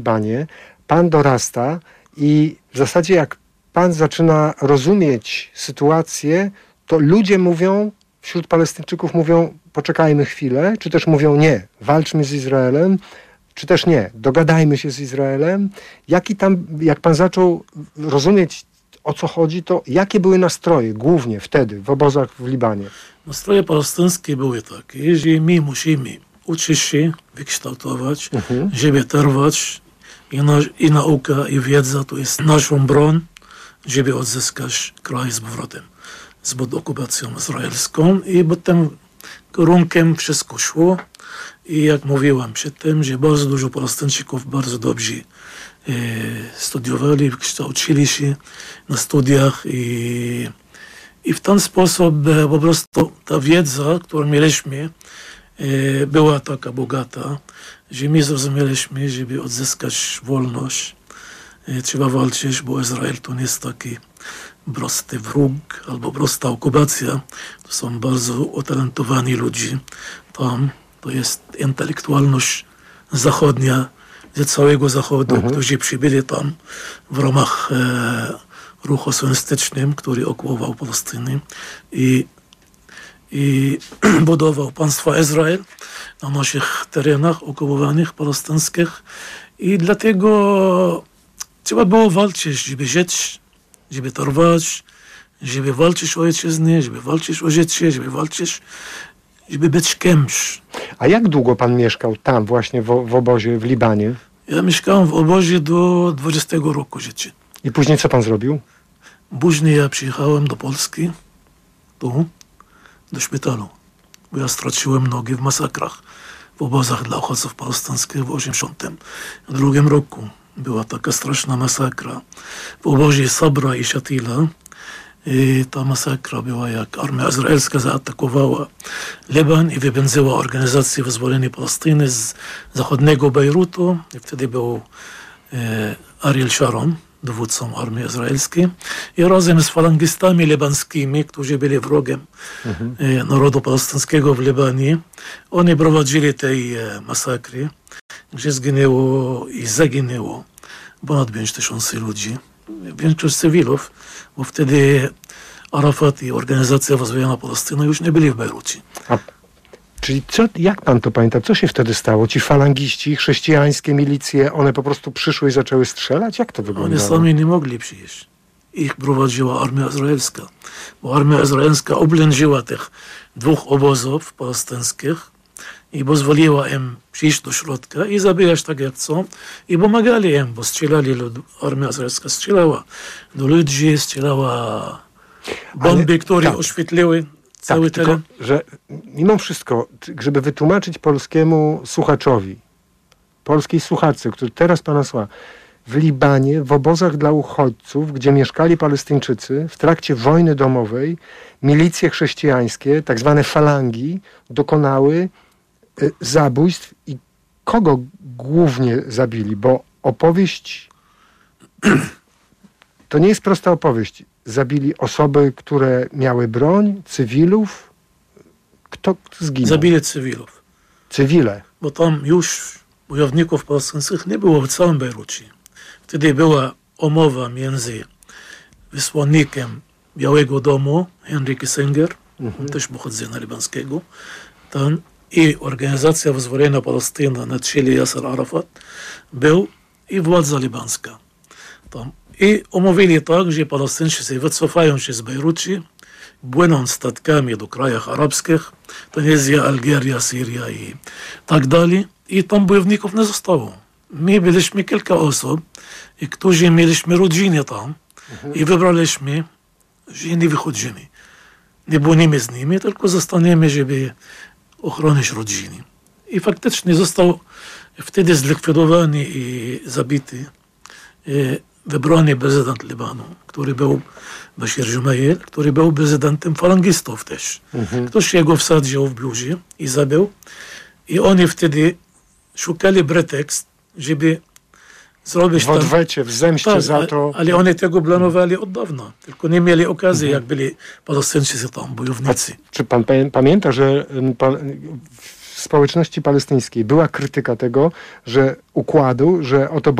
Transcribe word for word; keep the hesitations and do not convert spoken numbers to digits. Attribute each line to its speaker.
Speaker 1: Libanie, pan dorasta i w zasadzie jak pan zaczyna rozumieć sytuację, to ludzie mówią, wśród Palestyńczyków mówią, poczekajmy chwilę, czy też mówią nie, walczmy z Izraelem, czy też nie, dogadajmy się z Izraelem. Jaki tam, jak pan zaczął rozumieć, o co chodzi, to jakie były nastroje głównie wtedy w obozach w Libanie?
Speaker 2: Nastroje palestyńskie były takie, że my musimy uczyć się, wykształtować, mhm. żeby trwać i, na, i nauka, i wiedza to jest naszą broń, żeby odzyskać kraj z powrotem, spod okupacją izraelską i potem kierunkiem wszystko szło i jak mówiłam przedtem, że bardzo dużo Palestyńczyków bardzo dobrze e, studiowali, wykształcili się na studiach i, i w ten sposób e, po prostu ta wiedza, którą mieliśmy, e, była taka bogata, że my zrozumieliśmy, żeby odzyskać wolność, e, trzeba walczyć, bo Izrael to nie jest taki prosty wróg albo prosta okupacja. To są bardzo utalentowani ludzie. Tam to jest intelektualność zachodnia, ze całego Zachodu, mhm. którzy przybyli tam w ramach e, ruchu sionistycznym, który okupował Palestynę i, i budował państwo Izrael na naszych terenach okupowanych palestyńskich. I dlatego trzeba było walczyć, żeby żyć, żeby trwać, żeby walczyć o ojczyznę, żeby walczyć o życie, żeby walczyć, żeby być kimś.
Speaker 1: A jak długo pan mieszkał tam właśnie w, w obozie w Libanie?
Speaker 2: Ja mieszkałem w obozie do dwudziestego roku życia.
Speaker 1: I później co pan zrobił?
Speaker 2: Później ja przyjechałem do Polski, tu, do szpitalu, bo ja straciłem nogi w masakrach, w obozach dla uchodźców palestyńskich w osiemdziesiątym drugim roku. Była taka straszna masakra w obozie Sabra i Shatila. I ta masakra była, jak armia izraelska zaatakowała Liban i wypędziła organizację wyzwolenia Palestyny z zachodniego Bejrutu. I wtedy był e, Ariel Sharon, dowódcą armii izraelskiej. I razem z falangistami libańskimi, którzy byli wrogiem mhm. e, narodu palestyńskiego w Libanie, oni prowadzili tej e, masakry, gdzie zginęło i zaginęło ponad pięć tysięcy ludzi. Większość cywilów, bo wtedy Arafat i Organizacja Wyzwolenia Palestyny już nie byli w Bejrucie.
Speaker 1: A, czyli co, jak pan to pamięta? Co się wtedy stało? Ci falangiści, chrześcijańskie milicje, one po prostu przyszły i zaczęły strzelać? Jak to wyglądało?
Speaker 2: Oni sami nie mogli przyjść. Ich prowadziła armia izraelska, bo armia izraelska oblężyła tych dwóch obozów palestyńskich i pozwoliła im przyjść do środka i zabijać tak jak chcą i pomagali im, bo strzelali, armia izraelska strzelała do ludzi, strzelała bomby, Ale, które tak, oświetliły cały
Speaker 1: tak,
Speaker 2: teren.
Speaker 1: Tylko, że mimo wszystko, żeby wytłumaczyć polskiemu słuchaczowi, polskiej słuchaczce, który teraz pana słucha, w Libanie, w obozach dla uchodźców, gdzie mieszkali Palestyńczycy, w trakcie wojny domowej, milicje chrześcijańskie, tak zwane falangi, dokonały zabójstw i kogo głównie zabili? Bo opowieść to nie jest prosta opowieść. Zabili osoby, które miały broń, cywilów. Kto zginął?
Speaker 2: Zabili cywilów.
Speaker 1: Cywile.
Speaker 2: Bo tam już bojowników palestyńskich nie było w całym Bejrucie. Wtedy była umowa między wysłannikiem Białego Domu, Henry Kissinger, mhm. też pochodzenia libańskiego, ten i Organizacja Wyzwolenia Palestyny na czele Yasser Arafat był i władza libańska. Tam. I umówili tak, że Palestyńczycy wycofają się z Bejrucie, płyną statkami do krajów arabskich, Tunezja, Algieria, Syria i tak dalej. I tam bojowników nie zostało. My byliśmy kilka osób, i którzy mieliśmy rodziny tam mhm. i wybraliśmy, że nie wychodzimy. Nie bronimy z nimi, tylko zostaniemy, żeby ochronić rodziny. I faktycznie został wtedy zlikwidowany i zabity wybrany prezydent Libanu, który był Bashir Jumayel, który był prezydentem falangistów też. Mhm. Ktoś jego wsadził w bluzie i zabił. I oni wtedy szukali pretekst, żeby zrobić...
Speaker 1: W odwecie, w zemście
Speaker 2: tak,
Speaker 1: za to...
Speaker 2: Ale oni tego planowali od dawna. Tylko nie mieli okazji, mhm. jak byli Palestyńczycy tam, bojownicy.
Speaker 1: A czy pan pamięta, że pan społeczności palestyńskiej była krytyka tego, że układu, że oto